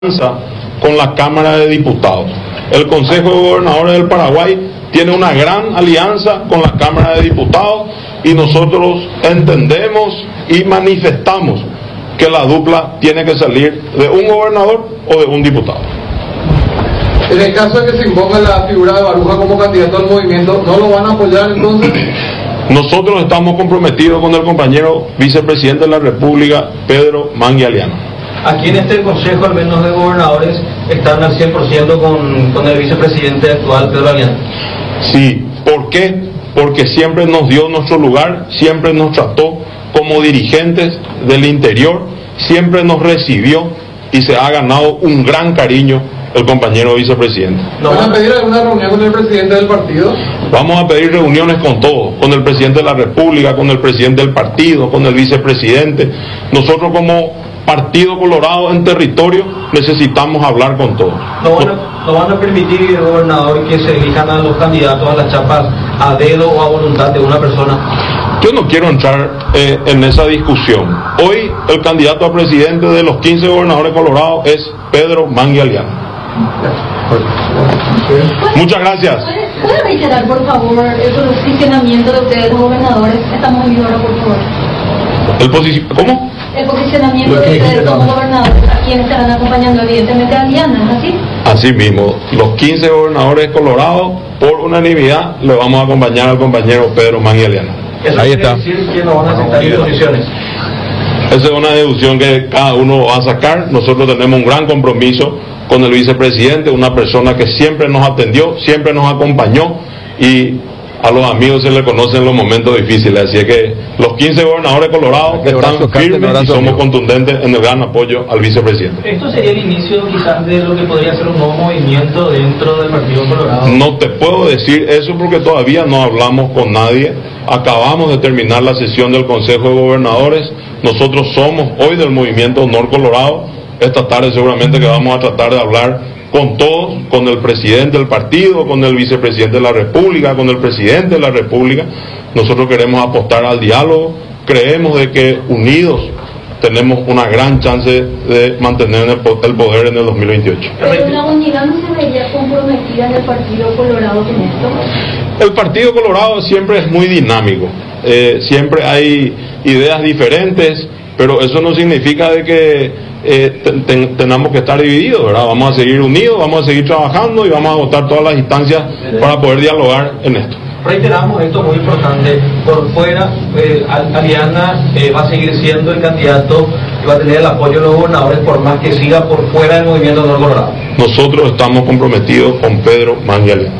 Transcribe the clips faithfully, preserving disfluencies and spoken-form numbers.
con la Cámara de Diputados. El Consejo de Gobernadores del Paraguay tiene una gran alianza con la Cámara de Diputados y nosotros entendemos y manifestamos que la dupla tiene que salir de un gobernador o de un diputado. En el caso de que se imponga la figura de Baruja como candidato al movimiento, ¿no lo van a apoyar entonces? Nosotros estamos comprometidos con el compañero vicepresidente de la República, Pedro Mangui Aliana. Aquí en este Consejo, al menos de Gobernadores, están al cien por ciento con, con el vicepresidente actual, Pedro Aliana. Sí, ¿por qué? Porque siempre nos dio nuestro lugar, siempre nos trató como dirigentes del interior, siempre nos recibió y se ha ganado un gran cariño el compañero vicepresidente. ¿No van a pedir alguna reunión con el presidente del partido? Vamos a pedir reuniones con todos, con el presidente de la República, con el presidente del partido, con el vicepresidente. Nosotros como Partido Colorado en territorio necesitamos hablar con todos. ¿No van a, no van a permitir, gobernador, que se elijan a los candidatos a las chapas a dedo o a voluntad de una persona? Yo no quiero entrar eh, en esa discusión. Hoy el candidato a presidente de los quince gobernadores colorados es Pedro Mangui Aliana. Muchas gracias. ¿Puede reiterar, por favor, el posicionamiento de ustedes, los gobernadores? Estamos en ahora, por favor. ¿El posici ¿Cómo? El posicionamiento de ustedes como gobernadores, a quienes estarán acompañando, evidentemente, a Aliana, ¿es así? Así mismo, los quince gobernadores colorados, por unanimidad, le vamos a acompañar al compañero Pedro Mangui Aliana. Eso Ahí quiere está. decir que no van a aceptar imposiciones. Esa es una deducción que cada uno va a sacar. Nosotros tenemos un gran compromiso con el vicepresidente, una persona que siempre nos atendió, siempre nos acompañó y a los amigos se les conoce en los momentos difíciles. Así es que los quince gobernadores colorados están firmes y somos contundentes en el gran apoyo al vicepresidente. ¿Esto sería el inicio quizás de lo que podría ser un nuevo movimiento dentro del Partido Colorado? No te puedo decir eso porque todavía no hablamos con nadie. Acabamos de terminar la sesión del Consejo de Gobernadores. Nosotros somos hoy del movimiento Honor Colorado. Esta tarde seguramente que vamos a tratar de hablar con todos, con el presidente del partido, con el vicepresidente de la República, con el presidente de la República. Nosotros queremos apostar al diálogo, creemos de que unidos tenemos una gran chance de mantener el poder en el dos mil veintiocho. ¿Pero la unidad no se vería comprometida en el Partido Colorado con esto? El Partido Colorado siempre es muy dinámico, eh, siempre hay ideas diferentes, pero eso no significa de que Eh, ten, ten, tenemos que estar divididos, ¿verdad? Vamos a seguir unidos, vamos a seguir trabajando y vamos a agotar todas las instancias para poder dialogar en esto. Reiteramos esto muy importante, por fuera eh, Aliana eh, va a seguir siendo el candidato y va a tener el apoyo de los gobernadores por más que siga por fuera del movimiento Honor Colorado. Nosotros estamos comprometidos con Pedro Mangui Aliana.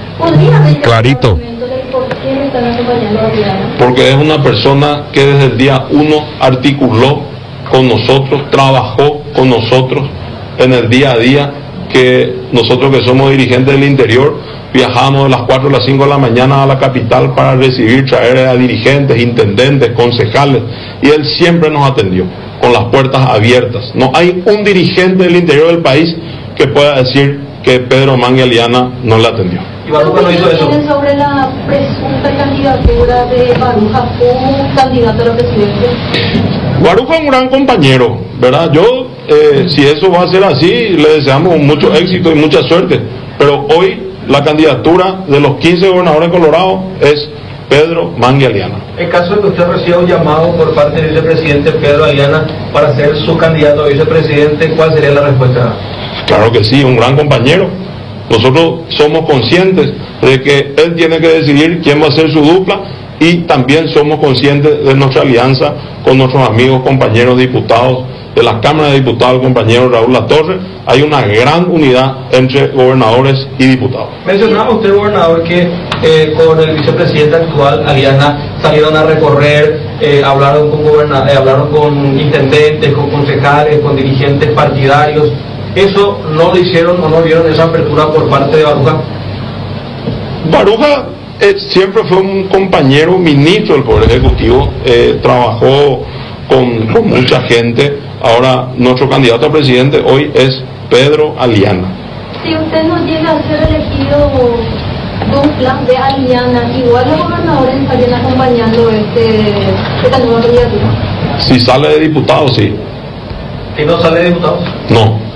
Clarito. ¿Por qué me están acompañando a Aliana? Porque es una persona que desde el día uno articuló con nosotros, trabajó con nosotros en el día a día, que nosotros que somos dirigentes del interior, viajamos de las cuatro a las cinco de la mañana a la capital para recibir, traer a dirigentes, intendentes, concejales, y él siempre nos atendió, con las puertas abiertas. No hay un dirigente del interior del país que pueda decir que Pedro Mangui Aliana no le atendió. ¿Y Baruja no hizo eso? Sobre la presunta candidatura de Baruja como candidato a la presidencia. Baruja es un gran compañero, ¿verdad? Yo, eh, si eso va a ser así, le deseamos mucho éxito y mucha suerte. Pero hoy la candidatura de los quince gobernadores colorados es Pedro Mangui Aliana. En caso de que usted reciba un llamado por parte del vicepresidente Pedro Aliana para ser su candidato a vicepresidente, ¿cuál sería la respuesta? Claro que sí, un gran compañero. Nosotros somos conscientes de que él tiene que decidir quién va a ser su dupla y también somos conscientes de nuestra alianza con nuestros amigos, compañeros diputados de la Cámara de Diputados, el compañero Raúl Latorre. Hay una gran unidad entre gobernadores y diputados. Mencionaba usted, gobernador, que eh, con el vicepresidente actual, Aliana, salieron a recorrer, eh, hablaron con goberna eh, hablaron con intendentes, con concejales, con dirigentes partidarios. ¿Eso no lo hicieron o no vieron esa apertura por parte de Baruja? Baruja eh, siempre fue un compañero ministro del Poder Ejecutivo, eh, trabajó con, con mucha gente. Ahora nuestro candidato a presidente hoy es Pedro Aliana. Si usted no llega a ser elegido dupla de Aliana, igual los gobernadores estarían acompañando este, esta nueva candidatura. Si sale de diputado, sí. ¿Y no sale de diputado? No.